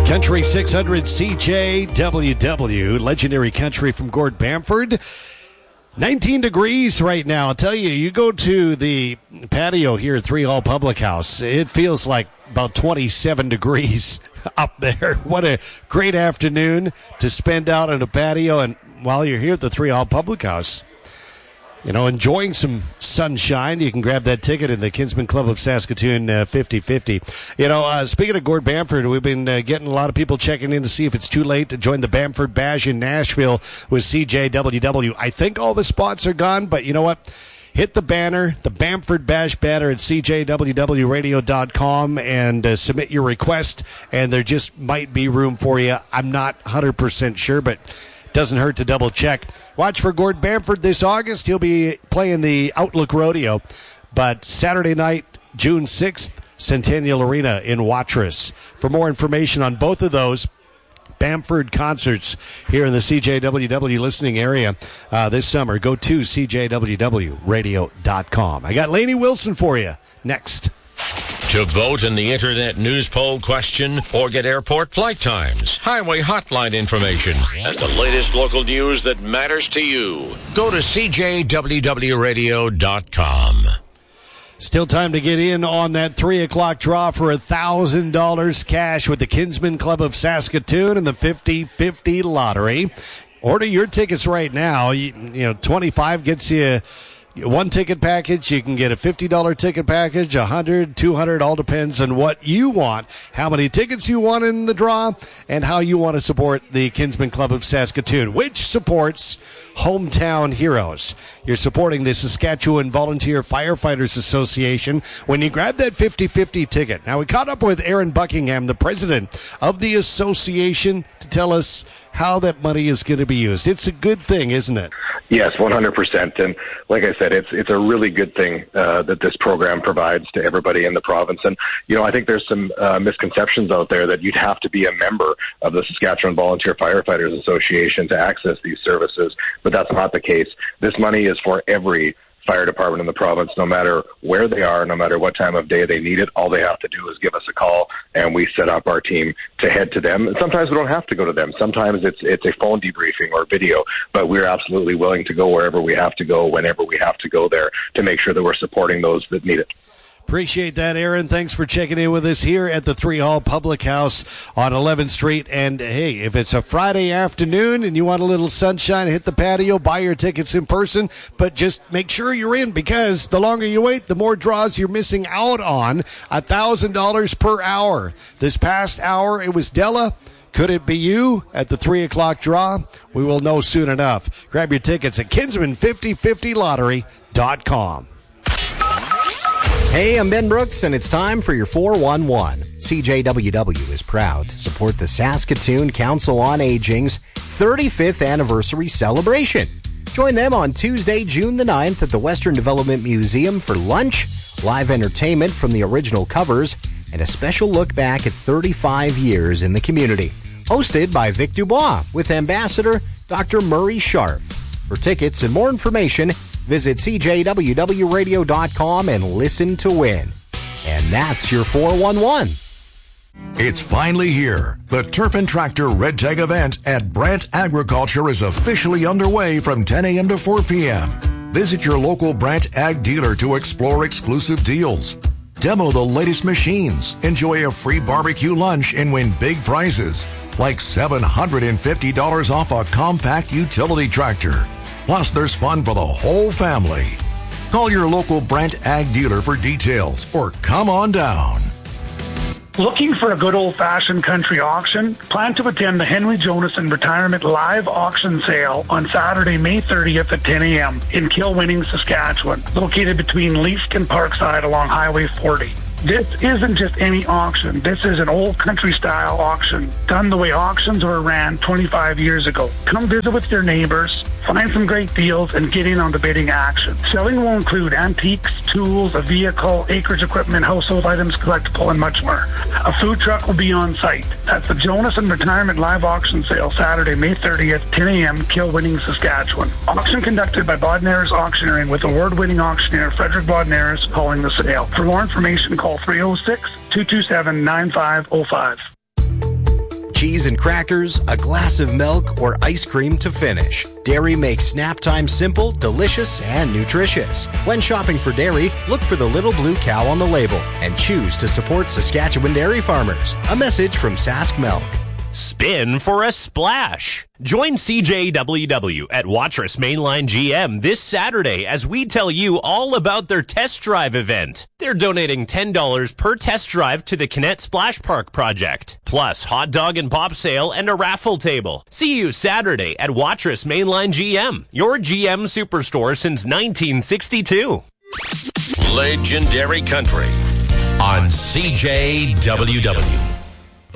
Country 600 CJWW, legendary country from Gord Bamford. 19 degrees right now. I'll tell you, you go to the patio here at 3 Hall Public House, it feels like about 27 degrees up there. What a great afternoon to spend out on a patio and while you're here at the 3 Hall Public House. You know, enjoying some sunshine. You can grab that ticket in the Kinsman Club of Saskatoon 50-50. You know, speaking of Gord Bamford, we've been getting a lot of people checking in to see if it's too late to join the Bamford Bash in Nashville with CJWW. I think all the spots are gone, but you know what? Hit the banner, the Bamford Bash banner at cjwwradio.com and submit your request, and there just might be room for you. I'm not 100% sure, but doesn't hurt to double check. Watch for Gord Bamford this August. He'll be playing the Outlook Rodeo. But Saturday night, June 6th, Centennial Arena in Watrous. For more information on both of those Bamford concerts here in the CJWW listening area this summer, go to cjwwradio.com. I got Lainey Wilson for you next. To vote in the Internet News Poll question or get airport flight times, highway hotline information, and the latest local news that matters to you, go to cjwwradio.com. Still time to get in on that 3 o'clock draw for $1,000 cash with the Kinsman Club of Saskatoon and the 50-50 lottery. Order your tickets right now. You know, 25 gets you one ticket package. You can get a $50 ticket package, $100, $200, all depends on what you want, how many tickets you want in the draw, and how you want to support the Kinsman Club of Saskatoon, which supports hometown heroes. You're supporting the Saskatchewan Volunteer Firefighters Association when you grab that 50-50 ticket. Now, we caught up with Aaron Buckingham, the president of the association, to tell us how that money is going to be used. It's a good thing, isn't it? Yes, 100%. And like I said, it's a really good thing that this program provides to everybody in the province. And, you know, I think there's some misconceptions out there that you'd have to be a member of the Saskatchewan Volunteer Firefighters Association to access these services, but that's not the case. This money is for every fire department in the province, no matter where they are, no matter what time of day they need it. All they have to do is give us a call, and we set up our team to head to them. And sometimes we don't have to go to them. Sometimes it's a phone debriefing or video, but we're absolutely willing to go wherever we have to go, whenever we have to go there, to make sure that we're supporting those that need it. Appreciate that, Aaron. Thanks for checking in with us here at the 3 Hall Public House on 11th Street. And, hey, if it's a Friday afternoon and you want a little sunshine, hit the patio, buy your tickets in person, but just make sure you're in, because the longer you wait, the more draws you're missing out on. $1,000 per hour. This past hour, it was Della. Could it be you at the 3 o'clock draw? We will know soon enough. Grab your tickets at Kinsman5050lottery.com. Hey, I'm Ben Brooks, and it's time for your 411. CJWW is proud to support the Saskatoon Council on Aging's 35th anniversary celebration. Join them on Tuesday, June the 9th at the Western Development Museum for lunch, live entertainment from the original covers, and a special look back at 35 years in the community. Hosted by Vic Dubois with Ambassador Dr. Murray Sharp. For tickets and more information, visit cjwwradio.com and listen to win. And that's your 411. It's finally here. The Turf and Tractor Red Tag event at Brant Agriculture is officially underway from 10 a.m. to 4 p.m. Visit your local Brant Ag dealer to explore exclusive deals. Demo the latest machines, enjoy a free barbecue lunch, and win big prizes like $750 off a compact utility tractor. Plus, there's fun for the whole family. Call your local Brant Ag dealer for details or come on down. Looking for a good old-fashioned country auction? Plan to attend the Henry Jonason Retirement Live Auction Sale on Saturday, May 30th at 10 a.m. in Kilwinning, Saskatchewan, located between Leask and Parkside along Highway 40. This isn't just any auction. This is an old country-style auction, done the way auctions were ran 25 years ago. Come visit with your neighbors, find some great deals, and get in on the bidding action. Selling will include antiques, tools, a vehicle, acreage equipment, household items, collectible, and much more. A food truck will be on site. That's the Jonason Retirement Live Auction Sale, Saturday, May 30th, 10 a.m., Kilwinning, Saskatchewan. Auction conducted by Bodnaris Auctioneering with award-winning auctioneer Frederick Bodnaris calling the sale. For more information, call 306-227-9505. cheese and crackers, a glass of milk, or ice cream to finish. Dairy makes snap time simple, delicious, and nutritious. When shopping for dairy, look for the little blue cow on the label and choose to support Saskatchewan dairy farmers. A message from Sask Milk. Spin for a splash. Join CJWW at Watrous Mainline GM this Saturday as we tell you all about their test drive event. They're donating $10 per test drive to the Kinnett Splash Park project, plus hot dog and pop sale and a raffle table. See you Saturday at Watrous Mainline GM, your GM superstore since 1962. Legendary Country on CJWW.